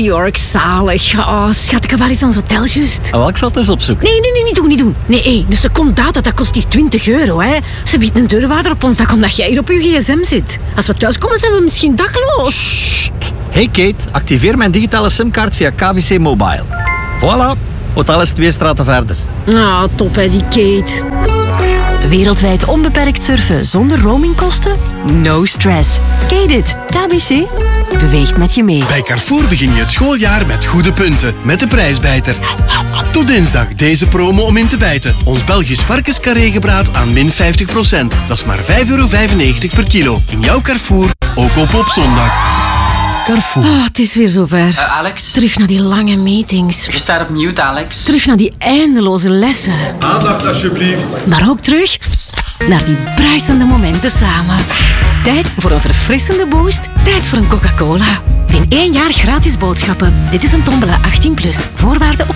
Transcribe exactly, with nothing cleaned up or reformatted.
York, zalig. Oh, schat, waar is ons hotel juist? Oh, wel, ik zal het eens opzoeken. Nee, nee, nee, niet doen, niet doen. Nee, hé, dus een secondaat, dat kost hier twintig euro, hè. Ze biedt een deurwaarder op ons dak omdat jij hier op je gsm zit. Als we thuiskomen, zijn we misschien dakloos. Sst. Hey Kate, activeer mijn digitale simkaart via K V C Mobile. Voilà, hotel is twee straten verder. Nou, oh, top hè, die Kate. Wereldwijd onbeperkt surfen zonder roamingkosten? No stress. Kate it. K B C beweegt met je mee. Bij Carrefour begin je het schooljaar met goede punten. Met de prijsbijter. Tot dinsdag deze promo om in te bijten. Ons Belgisch varkenscarré-gebraad aan min vijftig procent. Dat is maar vijf euro vijfennegentig per kilo. In jouw Carrefour, ook op op zondag. Carrefour. Oh, het is weer zover. Uh, Alex? Terug naar die lange meetings. Je staat op mute, Alex. Terug naar die eindeloze lessen. Aandacht alsjeblieft. Maar ook terug naar die bruisende momenten samen. Tijd voor een verfrissende boost. Tijd voor een Coca-Cola. In één jaar gratis boodschappen. Dit is een Tombola achttien plus. Voorwaarden op